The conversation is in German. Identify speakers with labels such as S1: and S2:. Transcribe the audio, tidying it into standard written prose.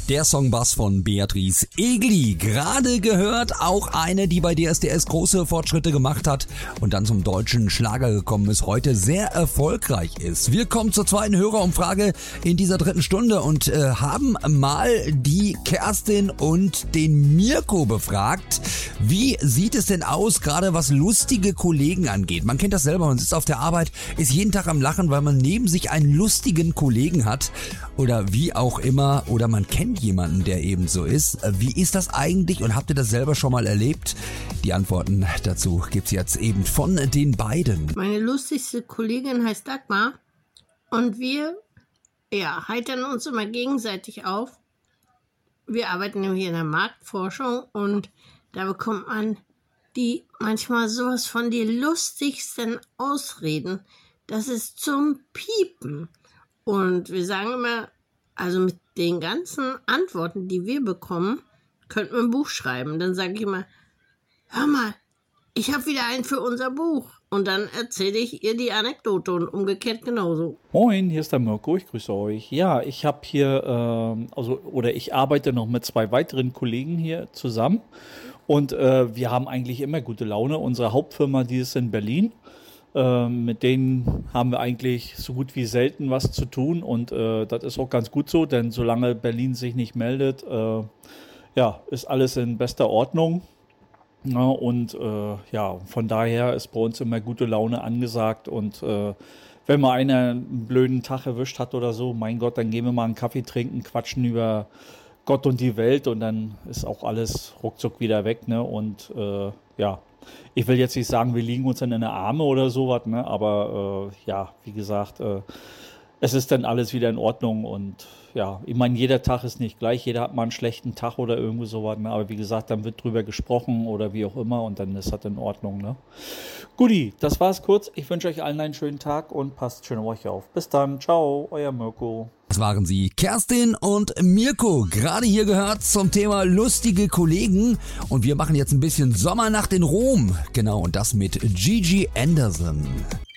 S1: Der Songbass von Beatrice Egli. Gerade gehört, auch eine, die bei DSDS große Fortschritte gemacht hat und dann zum deutschen Schlager gekommen ist, heute sehr erfolgreich ist. Wir kommen zur zweiten Hörerumfrage in dieser dritten Stunde und haben mal die Kerstin und den Mirko befragt. Wie sieht es denn aus, gerade was lustige Kollegen angeht? Man kennt das selber, man sitzt auf der Arbeit, ist jeden Tag am Lachen, weil man neben sich einen lustigen Kollegen hat oder wie auch immer, oder man kennt jemanden, der eben so ist. Wie ist das eigentlich und habt ihr das selber schon mal erlebt? Die Antworten dazu gibt's jetzt eben von den beiden.
S2: Meine lustigste Kollegin heißt Dagmar und wir heitern uns immer gegenseitig auf. Wir arbeiten nämlich in der Marktforschung und da bekommt man die manchmal sowas von die lustigsten Ausreden. Das ist zum Piepen. Und wir sagen immer, also mit den ganzen Antworten, die wir bekommen, könnten wir ein Buch schreiben. Dann sage ich immer, hör mal, ich habe wieder einen für unser Buch. Und dann erzähle ich ihr die Anekdote und umgekehrt genauso.
S3: Moin, hier ist der Mirko, ich grüße euch. Ja, ich habe hier, ich arbeite noch mit 2 weiteren Kollegen hier zusammen. Und wir haben eigentlich immer gute Laune. Unsere Hauptfirma, die ist in Berlin. Mit denen haben wir eigentlich so gut wie selten was zu tun und das ist auch ganz gut so, denn solange Berlin sich nicht meldet, ist alles in bester Ordnung. Ja, und von daher ist bei uns immer gute Laune angesagt und wenn mal einer einen blöden Tag erwischt hat oder so, mein Gott, dann gehen wir mal einen Kaffee trinken, quatschen über Gott und die Welt und dann ist auch alles ruckzuck wieder weg, ne? Und ich will jetzt nicht sagen, wir liegen uns dann in den Arme oder sowas, ne? Aber wie gesagt, es ist dann alles wieder in Ordnung und ja, ich meine, jeder Tag ist nicht gleich, jeder hat mal einen schlechten Tag oder irgendwie sowas, ne? Aber wie gesagt, dann wird drüber gesprochen oder wie auch immer und dann ist das in Ordnung, ne? Guti, das war's kurz. Ich wünsche euch allen einen schönen Tag und passt schön auf euch auf. Bis dann, ciao, euer Mirko.
S1: Das waren sie, Kerstin und Mirko. Gerade hier gehört zum Thema lustige Kollegen. Und wir machen jetzt ein bisschen Sommernacht in Rom. Genau, und das mit Gigi Anderson.